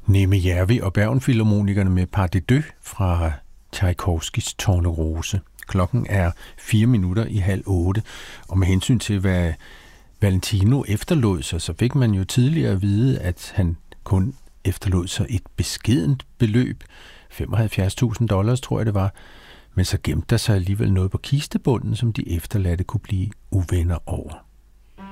Nemme Järvi og Bergenfilharmonikerne med Pas de Deux fra Tchaikovskis Tornerose. Klokken er 7:04, og med hensyn til, hvad Valentino efterlod sig, så fik man jo tidligere at vide, at han kun efterlod sig et beskedent beløb, $75,000, tror jeg det var, men så gemte der sig alligevel noget på kistebunden, som de efterladte kunne blive uvenner over.